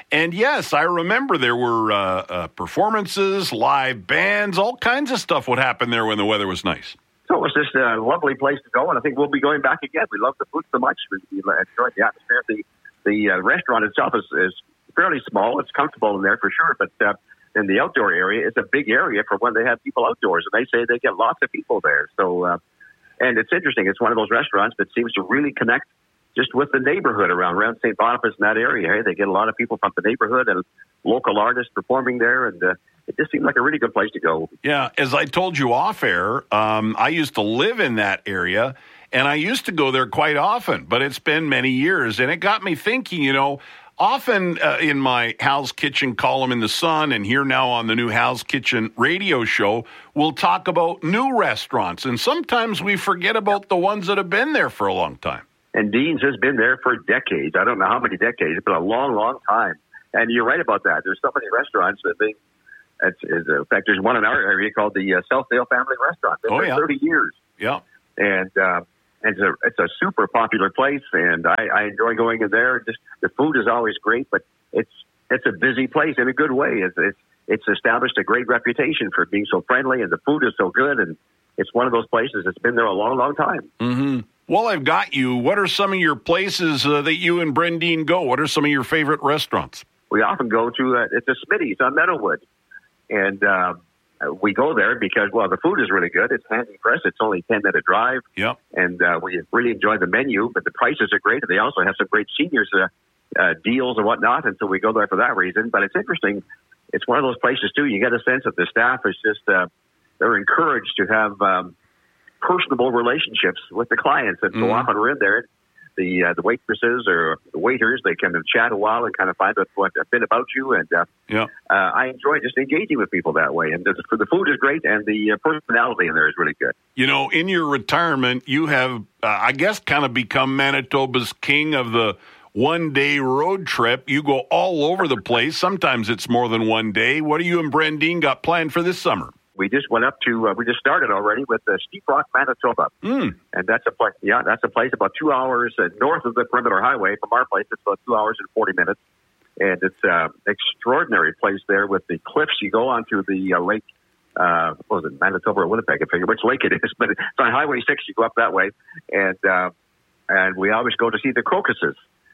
And yes, I remember there were uh, uh, performances, live bands, all kinds of stuff would happen there when the weather was nice. So it was just a lovely place to go, and I think we'll be going back again. We love the food so much. We enjoy the atmosphere. The, the uh, restaurant itself is, is fairly small. It's comfortable in there for sure, but uh, in the outdoor area, it's a big area for when they have people outdoors, and they say they get lots of people there. So, uh, and it's interesting. It's one of those restaurants that seems to really connect just with the neighborhood around, around Saint Boniface in that area. Hey, they get a lot of people from the neighborhood and local artists performing there, and uh, it just seemed like a really good place to go. Yeah, as I told you off air, um, I used to live in that area, and I used to go there quite often, but it's been many years, and it got me thinking, you know, often uh, in my Hal's Kitchen column in The Sun and here now on the new Hal's Kitchen radio show, we'll talk about new restaurants, and sometimes we forget about the ones that have been there for a long time. And Dean's has been there for decades. I don't know how many decades, but a long, long time. And you're right about that. There's so many restaurants that they, it's, it's, in fact, there's one in our area called the uh, Southdale Family Restaurant. Been oh, there yeah. thirty years. Yeah. And, uh, and it's a, it's a super popular place, and I, I enjoy going in there. Just the food is always great, but it's it's a busy place in a good way. It's, it's, it's established a great reputation for being so friendly, and the food is so good, and it's one of those places that's been there a long, long time. Mm-hmm. Well, I've got you. What are some of your places uh, that you and Brendine go? What are some of your favorite restaurants? We often go to, uh, it's a Smitty's on Meadowwood. And uh, we go there because, well, the food is really good. It's handy press. It's only a ten-minute drive. Yep. And uh, we really enjoy the menu, but the prices are great. And they also have some great seniors uh, uh, deals and whatnot. And so we go there for that reason. But it's interesting. It's one of those places, too. You get a sense that the staff is just, uh, they're encouraged to have um, personable relationships with the clients. And so mm-hmm. often we're in there, the uh, the waitresses or the waiters, they kind of chat a while and kind of find out what, a bit about you. And uh, yeah. uh, I enjoy just engaging with people that way. And the, the food is great, and the uh, personality in there is really good. You know, in your retirement, you have, uh, I guess, kind of become Manitoba's king of the one-day road trip. You go all over the place. Sometimes it's more than one day. What do you and Brendine got planned for this summer? We just went up to, uh, we just started already with uh, Steep Rock, Manitoba. Mm. And that's a place, yeah, that's a place about two hours uh, north of the Perimeter Highway. From our place, it's about two hours and forty minutes. And it's an uh, extraordinary place there with the cliffs. You go onto the uh, lake, uh, what was it, Manitoba or Winnipeg? I forget which lake it is, but it's on Highway six. You go up that way. And, uh, and we always go to see the crocuses.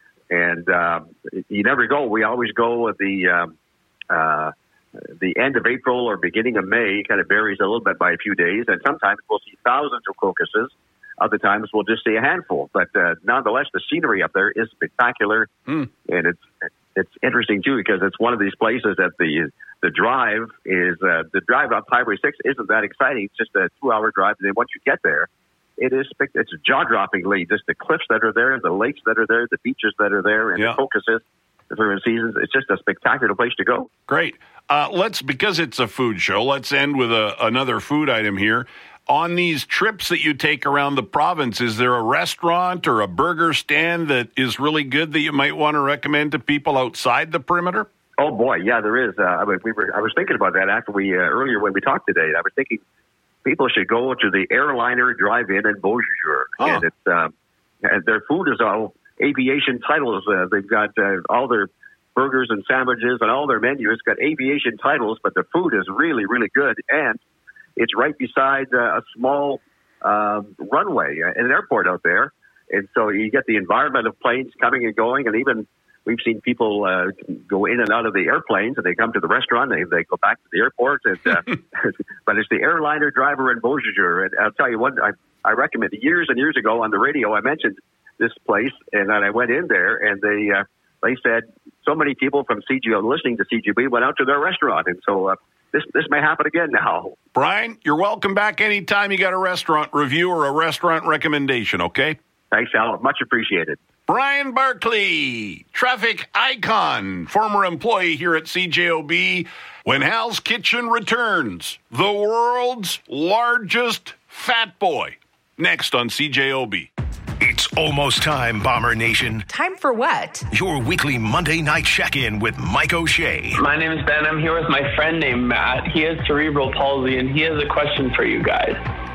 And uh, you never go. We always go at the, um, uh, the end of April or beginning of May. Kind of varies a little bit by a few days, and sometimes we'll see thousands of crocuses. Other times we'll just see a handful. But uh, nonetheless, the scenery up there is spectacular, mm. and it's it's interesting too because it's one of these places that the the drive is uh, the drive up Highway six isn't that exciting. It's just a two-hour drive, and then once you get there, it is it's jaw-droppingly just the cliffs that are there, the lakes that are there, the beaches that are there, and yeah. the crocuses. During seasons, it's just a spectacular place to go. Great. Uh, let's, because it's a food show, let's end with a, another food item here. On these trips that you take around the province, is there a restaurant or a burger stand that is really good that you might want to recommend to people outside the perimeter? Oh boy, yeah, there is. Uh, I mean, we were. I was thinking about that after we uh, earlier when we talked today. I was thinking people should go to the Airliner Drive-In in Beausejour, oh. and it's uh, and their food is all aviation titles. Uh, they've got uh, all their burgers and sandwiches and all their menus got aviation titles, but the food is really, really good. And it's right beside uh, a small uh, runway, uh, an airport out there. And so you get the environment of planes coming and going. And even we've seen people uh, go in and out of the airplanes, and they come to the restaurant, and they, they go back to the airport. And, uh, but it's the Airliner Driver in Beausejour. And I'll tell you what, I, I recommend years and years ago on the radio, I mentioned this place, and then I went in there, and they uh, they said so many people from C G O listening to C G B went out to their restaurant, and so uh, this this may happen again now. Brian, you're welcome back anytime you got a restaurant review or a restaurant recommendation, okay? Thanks, Al. Much appreciated. Brian Barkley, traffic icon, former employee here at C J O B. When Hal's Kitchen returns, the world's largest fat boy. Next on C J O B. It's almost time, Bomber Nation. Time for what? Your weekly Monday night check-in with Mike O'Shea. My name is Ben. I'm here with my friend named Matt. He has cerebral palsy, and he has a question for you guys.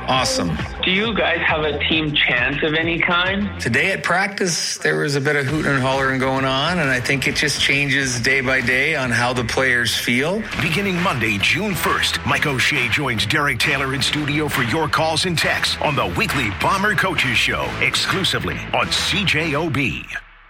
Awesome. Do you guys have a team chant of any kind? Today at practice, there was a bit of hooting and hollering going on, and I think it just changes day by day on how the players feel. Beginning Monday, June first, Mike O'Shea joins Derek Taylor in studio for your calls and texts on the weekly Bomber Coaches Show, exclusively on C J O B.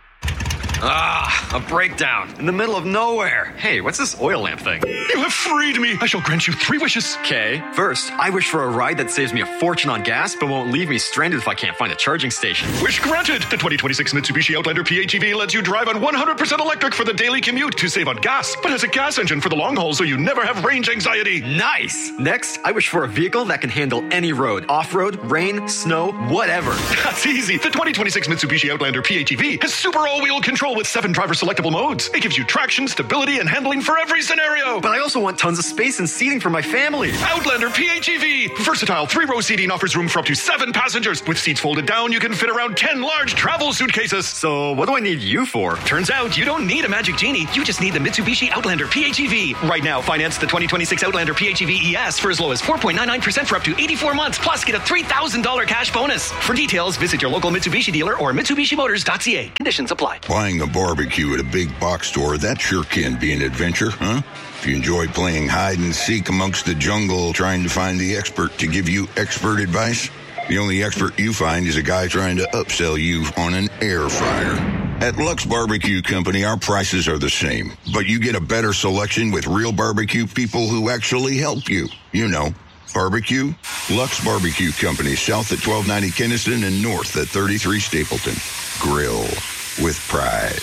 Ah, a breakdown in the middle of nowhere. Hey, what's this oil lamp thing? You have freed me. I shall grant you three wishes. Okay. First, I wish for a ride that saves me a fortune on gas, but won't leave me stranded if I can't find a charging station. Wish granted. The twenty twenty-six Mitsubishi Outlander P H E V lets you drive on one hundred percent electric for the daily commute to save on gas, but has a gas engine for the long haul so you never have range anxiety. Nice. Next, I wish for a vehicle that can handle any road. Off-road, rain, snow, whatever. That's easy. The twenty twenty-six Mitsubishi Outlander P H E V has super all-wheel control with seven driver selectable modes. It gives you traction, stability, and handling for every scenario. But I also want tons of space and seating for my family. Outlander P H E V. Versatile three-row seating offers room for up to seven passengers. With seats folded down, you can fit around ten large travel suitcases. So what do I need you for? Turns out you don't need a Magic Genie. You just need the Mitsubishi Outlander P H E V. Right now, finance the twenty twenty-six Outlander P H E V E S for as low as four point nine nine percent for up to eighty-four months. Plus, get a three thousand dollars cash bonus. For details, visit your local Mitsubishi dealer or Mitsubishi Motors dot C A. Conditions apply. Buying a barbecue at a big box store, that sure can be an adventure, huh? If you enjoy playing hide and seek amongst the jungle, trying to find the expert to give you expert advice, the only expert you find is a guy trying to upsell you on an air fryer. At Lux Barbecue Company, our prices are the same, but you get a better selection with real barbecue people who actually help you. You know, barbecue. Lux Barbecue Company, south at twelve ninety Keniston and north at thirty-three Stapleton. Grill with pride.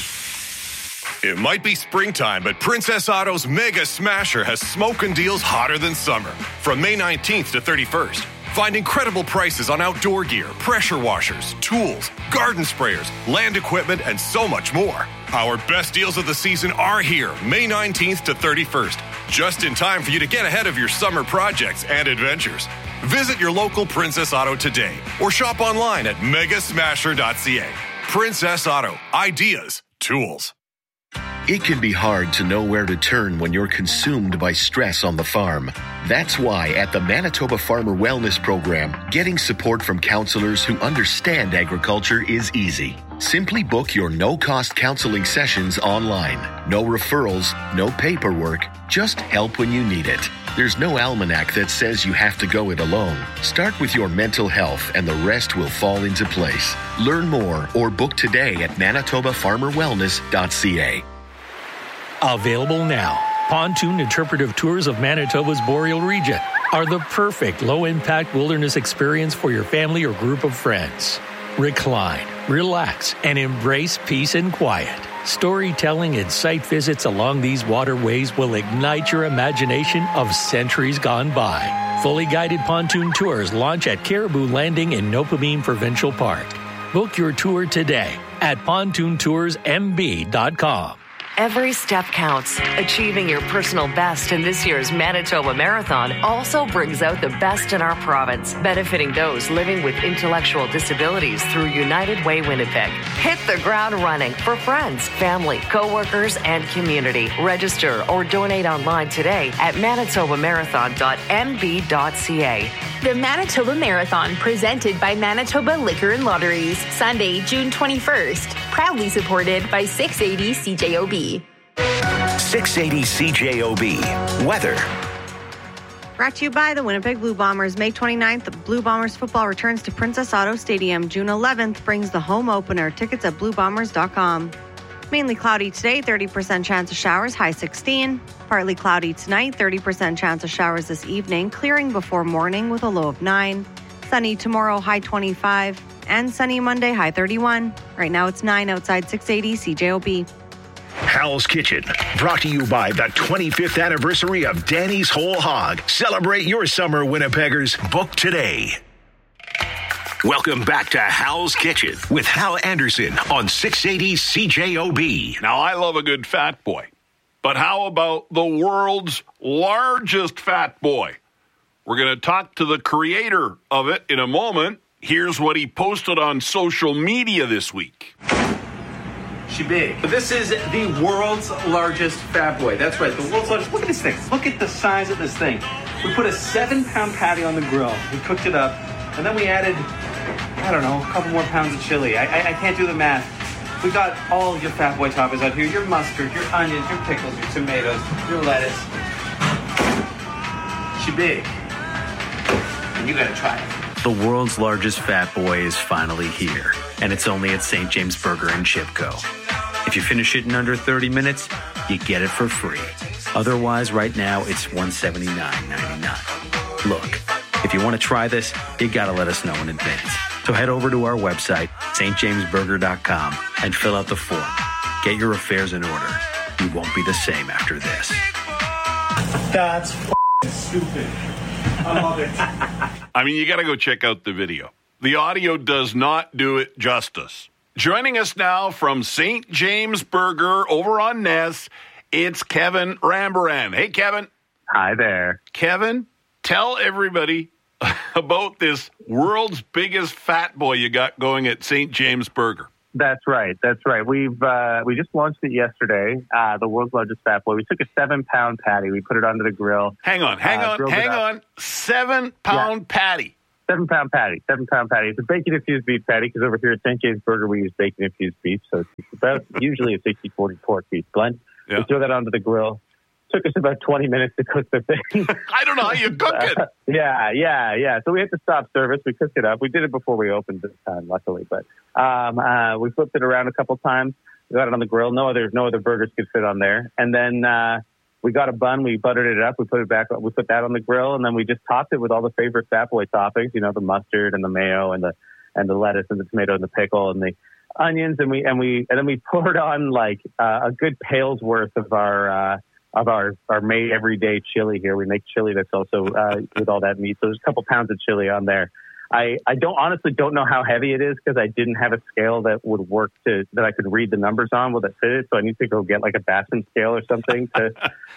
It might be springtime, but Princess Auto's Mega Smasher has smoking deals hotter than summer. From May nineteenth to thirty-first, find incredible prices on outdoor gear, pressure washers, tools, garden sprayers, land equipment, and so much more. Our best deals of the season are here, May nineteenth to thirty-first, just in time for you to get ahead of your summer projects and adventures. Visit your local Princess Auto today or shop online at mega smasher dot c a. Princess Auto. Ideas. Tools. It can be hard to know where to turn when you're consumed by stress on the farm. That's why at the Manitoba Farmer Wellness Program, getting support from counselors who understand agriculture is easy. Simply book your no-cost counseling sessions online. No referrals, no paperwork, just help when you need it. There's no almanac that says you have to go it alone. Start with your mental health and the rest will fall into place. Learn more or book today at manitoba farmer wellness dot c a. Available now. Pontoon Interpretive Tours of Manitoba's Boreal region are the perfect low-impact wilderness experience for your family or group of friends. Recline, relax, and embrace peace and quiet. Storytelling and site visits along these waterways will ignite your imagination of centuries gone by. Fully guided pontoon tours launch at Caribou Landing in Nopamine Provincial Park. Book your tour today at pontoon tours m b dot com. Every step counts. Achieving your personal best in this year's Manitoba Marathon also brings out the best in our province, benefiting those living with intellectual disabilities through United Way Winnipeg. Hit the ground running for friends, family, co-workers, and community. Register or donate online today at manitoba marathon dot m b dot c a. The Manitoba Marathon, presented by Manitoba Liquor and Lotteries, Sunday, June twenty-first. Proudly supported by six eighty C J O B. six eighty C J O B. Weather. Brought to you by the Winnipeg Blue Bombers. May twenty-ninth, the Blue Bombers football returns to Princess Auto Stadium. June eleventh brings the home opener. Tickets at blue bombers dot com. Mainly cloudy today, thirty percent chance of showers, high sixteen. Partly cloudy tonight, thirty percent chance of showers this evening, clearing before morning with a low of nine. Sunny tomorrow, high twenty-five. And sunny Monday, high thirty-one. Right now it's nine outside six eighty C J O B. Howl's Kitchen, brought to you by the twenty-fifth anniversary of Danny's Whole Hog. Celebrate your summer, Winnipeggers. Book today. Welcome back to Hal's Kitchen with Hal Anderson on six eighty C J O B. Now, I love a good fat boy, but how about the world's largest fat boy? We're going to talk to the creator of it in a moment. Here's what he posted on social media this week. She big. But this is the world's largest Fat Boy. That's right, the world's largest. Look at this thing. Look at the size of this thing. We put a seven-pound patty on the grill. We cooked it up, and then we added, I don't know, a couple more pounds of chili. I, I, I can't do the math. We got all your Fat Boy toppings out here. Your mustard, your onions, your pickles, your tomatoes, your lettuce. She big. And you gotta try it. The world's largest Fat Boy is finally here, and it's only at Saint James Burger and Chip Co. If you finish it in under thirty minutes, you get it for free. Otherwise, right now, it's one hundred seventy-nine ninety-nine. Look, if you want to try this, you gotta let us know in advance. So head over to our website, S T james burger dot com, and fill out the form. Get your affairs in order. You won't be the same after this. That's f***ing stupid. I love it. I mean, you got to go check out the video. The audio does not do it justice. Joining us now from Saint James Burger over on Ness, it's Kevin Rambaran. Hey, Kevin. Hi there. Kevin, tell everybody about this world's biggest Fat Boy you got going at Saint James Burger. That's right. That's right. We've uh, we just launched it yesterday. Uh, the world's largest Fat Boy. We took a seven-pound patty. We put it onto the grill. Hang on, hang uh, on, hang on. Seven-pound yeah. patty. Seven-pound patty. Seven-pound patty. It's a bacon-infused beef patty because over here at Saint James Burger we use bacon-infused beef, so it's about usually a sixty forty pork beef blend. Yeah. We throw that onto the grill. Took us about twenty minutes to cook the thing. I don't know how you cook it. Uh, yeah, yeah, yeah. So we had to stop service. We cooked it up. We did it before we opened this time, luckily. But um, uh, we flipped it around a couple times. We got it on the grill. No other, no other burgers could fit on there. And then uh, we got a bun. We buttered it up. We put it back. We put that on the grill, and then we just topped it with all the favorite Fat Boy toppings. You know, the mustard and the mayo and the and the lettuce and the tomato and the pickle and the onions. And we and we and then we poured on like uh, a good pail's worth of our. Uh, of our, our made everyday chili here. We make chili that's also uh, with all that meat. So there's a couple pounds of chili on there. I, I don't honestly don't know how heavy it is because I didn't have a scale that would work to that I could read the numbers on with it fitted. So I need to go get like a Batson scale or something to,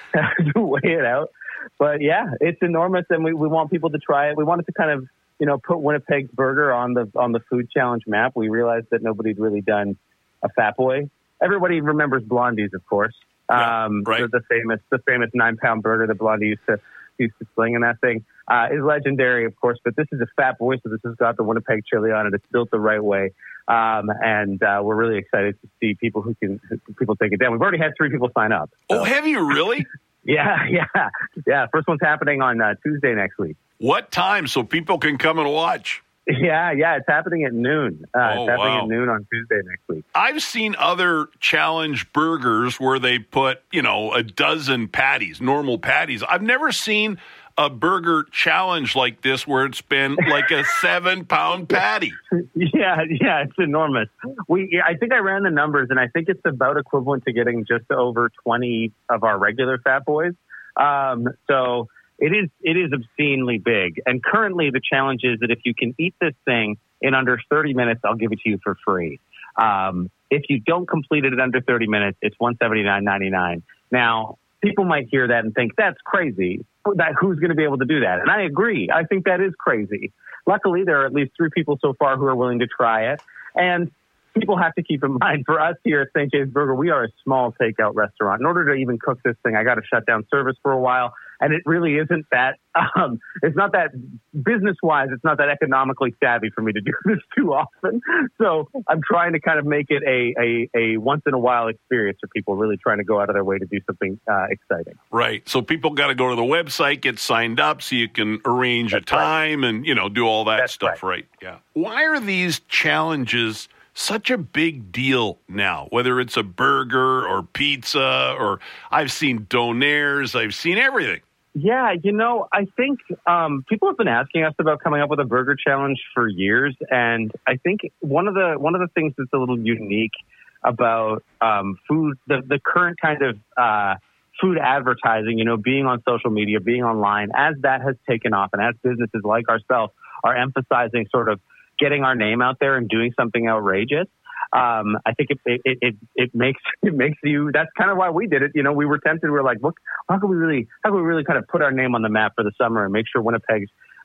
to weigh it out. But yeah, it's enormous, and we, we want people to try it. We wanted to kind of you know put Winnipeg's burger on the on the food challenge map. We realized that nobody'd really done a Fat Boy. Everybody remembers Blondie's, of course. Yeah, um, right. the, the famous, the famous nine-pound burger that Blondie used to used to sling, and that thing uh, is legendary, of course. But this is a Fat Boy, so this has got the Winnipeg chili on it. It's built the right way, um, and uh, we're really excited to see people who can who, people take it down. We've already had three people sign up. So. Oh, have you really? yeah, yeah, yeah. First one's happening on uh, Tuesday next week. What time so people can come and watch? Yeah, yeah, it's happening at noon. Uh, oh, it's happening wow. at noon on Tuesday next week. I've seen other challenge burgers where they put, you know, a dozen patties, normal patties. I've never seen a burger challenge like this where it's been like a seven-pound patty. Yeah, yeah, it's enormous. We, I think I ran the numbers, and I think it's about equivalent to getting just over twenty of our regular Fat Boys. Um, so... It is it is obscenely big. And currently the challenge is that if you can eat this thing in under thirty minutes, I'll give it to you for free. Um, if you don't complete it in under thirty minutes, it's one hundred seventy-nine ninety-nine. Now, people might hear that and think, that's crazy. That, who's going to be able to do that? And I agree. I think that is crazy. Luckily, there are at least three people so far who are willing to try it. And people have to keep in mind, for us here at Saint James Burger, we are a small takeout restaurant. In order to even cook this thing, I got to shut down service for a while. And it really isn't that, um, it's not that business-wise, it's not that economically savvy for me to do this too often. So I'm trying to kind of make it a, a, a once-in-a-while experience for people really trying to go out of their way to do something uh, exciting. Right. So people got to go to the website, get signed up so you can arrange That's a time right. and, you know, do all that That's stuff, right. right? Yeah. Why are these challenges such a big deal now, whether it's a burger or pizza, or I've seen donaires, I've seen everything? Yeah, you know, I think um, people have been asking us about coming up with a burger challenge for years, and I think one of the one of the things that's a little unique about um, food, the, the current kind of uh, food advertising, you know, being on social media, being online, as that has taken off, and as businesses like ourselves are emphasizing sort of getting our name out there and doing something outrageous. Um, I think it, it, it, it makes, it makes you, that's kind of why we did it. You know, we were tempted. We were like, look, how can we really, how can we really kind of put our name on the map for the summer and make sure Winnipeg's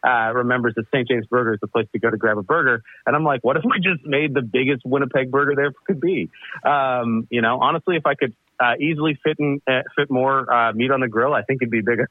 uh, remembers that Saint James Burger is the place to go to grab a burger. And I'm like, what if we just made the biggest Winnipeg burger there could be? Um, you know, honestly, if I could uh, easily fit in, uh, fit more uh, meat on the grill, I think it'd be bigger.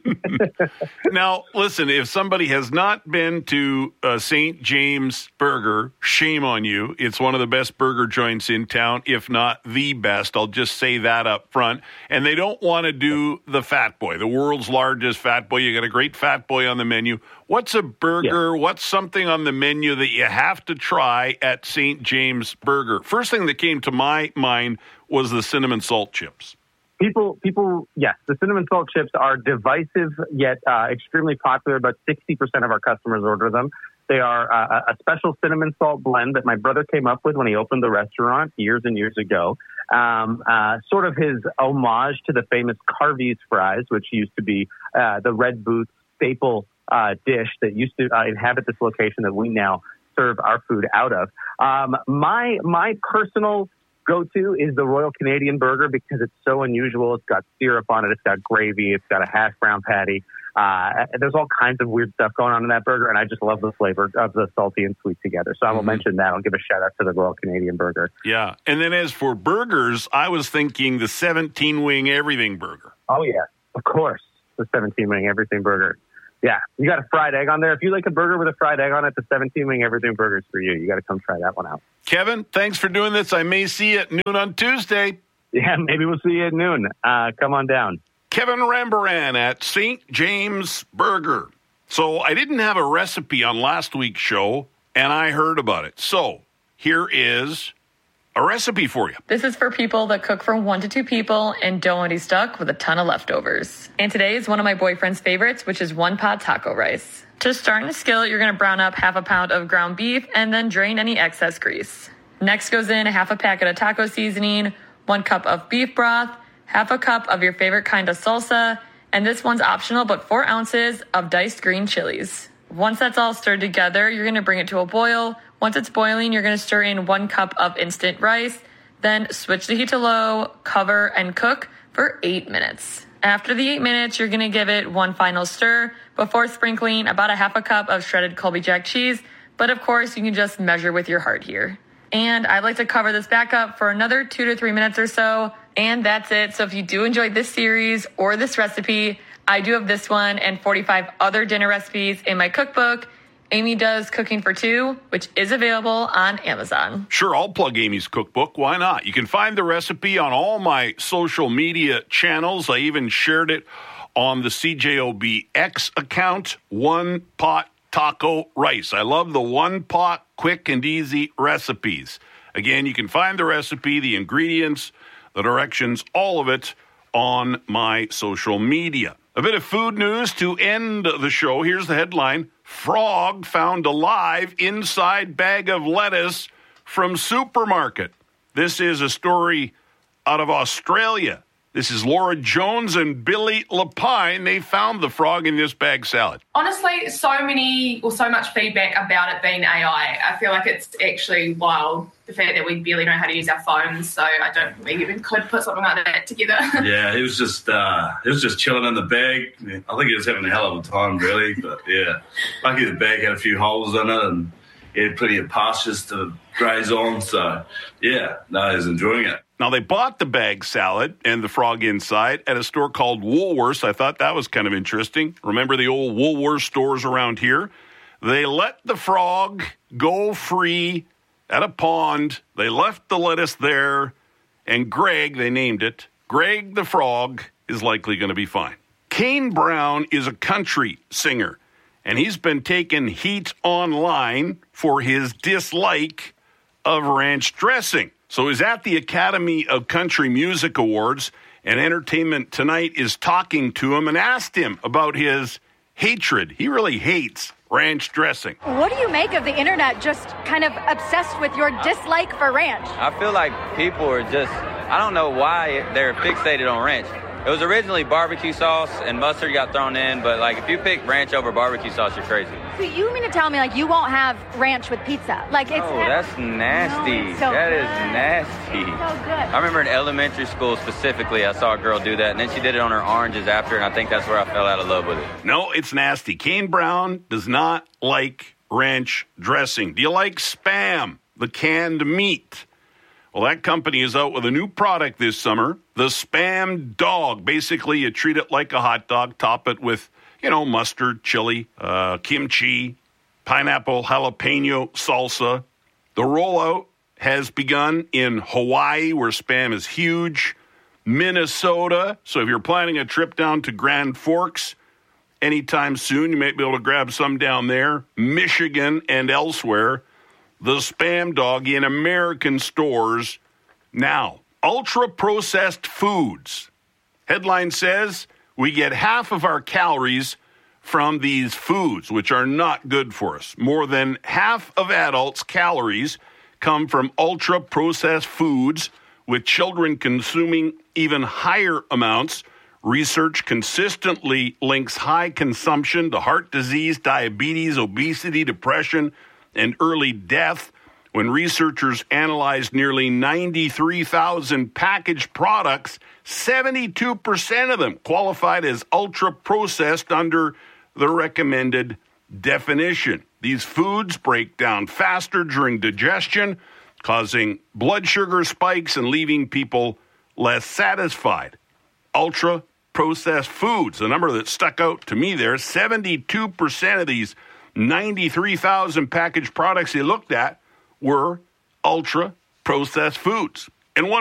Now, listen, if somebody has not been to uh, Saint James Burger, shame on you. It's one of the best burger joints in town, if not the best. I'll just say that up front. And they don't want to do the Fat Boy, the world's largest Fat Boy. You got a great Fat Boy on the menu. What's a burger? Yeah. What's something on the menu that you have to try at Saint James Burger? First thing that came to my mind was the cinnamon salt chips. People, people, yes, the cinnamon salt chips are divisive yet uh, extremely popular. About sixty percent of our customers order them. They are uh, a special cinnamon salt blend that my brother came up with when he opened the restaurant years and years ago. Um, uh, sort of his homage to the famous Carvey's fries, which used to be uh, the Red Booth staple uh, dish that used to uh, inhabit this location that we now serve our food out of. Um, my my personal go-to is the Royal Canadian Burger because it's so unusual. It's got syrup on it. It's got gravy. It's got a hash brown patty. Uh, there's all kinds of weird stuff going on in that burger, and I just love the flavor of the salty and sweet together. So I will mm-hmm. mention that. I'll give a shout-out to the Royal Canadian Burger. Yeah. And then as for burgers, I was thinking the seventeen-wing everything burger. Oh, yeah. Of course. The seventeen-wing everything burger. Yeah. You got a fried egg on there. If you like a burger with a fried egg on it, the seventeen-wing everything burger is for you. You got to come try that one out. Kevin, thanks for doing this. I may see you at noon on Tuesday. Yeah, maybe we'll see you at noon. Uh, come on down. Kevin Rambaran at Saint James Burger. So I didn't have a recipe on last week's show, and I heard about it. So here is a recipe for you. This is for people that cook for one to two people and don't want to be stuck with a ton of leftovers. And today is one of my boyfriend's favorites, which is one pot taco rice. To start in a skillet, you're going to brown up half a pound of ground beef and then drain any excess grease. Next goes in a half a packet of taco seasoning, one cup of beef broth, half a cup of your favorite kind of salsa, and this one's optional, but four ounces of diced green chilies. Once that's all stirred together, you're going to bring it to a boil. Once it's boiling, you're going to stir in one cup of instant rice, then switch the heat to low, cover, and cook for eight minutes. After the eight minutes, you're going to give it one final stir before sprinkling about a half a cup of shredded Colby Jack cheese, but of course, you can just measure with your heart here. And I'd like to cover this back up for another two to three minutes or so, and that's it. So if you do enjoy this series or this recipe, I do have this one and forty-five other dinner recipes in my cookbook, Amy Does Cooking for Two, which is available on Amazon. Sure, I'll plug Amy's cookbook. Why not? You can find the recipe on all my social media channels. I even shared it on the C J O B X account, One Pot Taco Rice. I love the one pot, quick and easy recipes. Again, you can find the recipe, the ingredients, the directions, all of it on my social media. A bit of food news to end the show. Here's the headline. Frog found alive inside bag of lettuce from supermarket. This is a story out of Australia. This is Laura Jones and Billy Lapine. They found the frog in this bag salad. Honestly, so many or so much feedback about it being A I. I feel like it's actually wild, the fact that we barely know how to use our phones, so I don't think we even could put something like that together. Yeah, he was just uh, he was just chilling in the bag. I think he was having a hell of a time, really. But, yeah, lucky the bag had a few holes in it and he had plenty of pastures to graze on. So, yeah, no, he was enjoying it. Now, they bought the bag salad and the frog inside at a store called Woolworths. I thought that was kind of interesting. Remember the old Woolworths stores around here? They let the frog go free at a pond. They left the lettuce there. And Greg, they named it, Greg the frog is likely going to be fine. Kane Brown is a country singer, and he's been taking heat online for his dislike of ranch dressing. So he's at the Academy of Country Music Awards, and Entertainment Tonight is talking to him and asked him about his hatred. He really hates ranch dressing. What do you make of the internet just kind of obsessed with your dislike for ranch? I feel like people are just, I don't know why they're fixated on ranch. It was originally barbecue sauce and mustard got thrown in, but like if you pick ranch over barbecue sauce, you're crazy. So you mean to tell me like you won't have ranch with pizza? Like it's Oh, that's nasty. No, it's so That good. is nasty. It's so good. I remember in elementary school specifically, I saw a girl do that, and then she did it on her oranges after, and I think that's where I fell out of love with it. No, it's nasty. Kane Brown does not like ranch dressing. Do you like Spam, the canned meat? Well, that company is out with a new product this summer, the Spam Dog. Basically, you treat it like a hot dog, top it with, you know, mustard, chili, uh, kimchi, pineapple, jalapeno salsa. The rollout has begun in Hawaii, where Spam is huge, Minnesota. So if you're planning a trip down to Grand Forks anytime soon, you might be able to grab some down there, Michigan and elsewhere. The Spam Dog in American stores now. Ultra-processed foods. Headline says we get half of our calories from these foods, which are not good for us. More than half of adults' calories come from ultra-processed foods, with children consuming even higher amounts. Research consistently links high consumption to heart disease, diabetes, obesity, depression, and early death. When researchers analyzed nearly ninety-three thousand packaged products, seventy-two percent of them qualified as ultra-processed under the recommended definition. These foods break down faster during digestion, causing blood sugar spikes and leaving people less satisfied. Ultra-processed foods, the number that stuck out to me there, seventy-two percent of these ninety-three thousand packaged products they looked at were ultra-processed foods. And one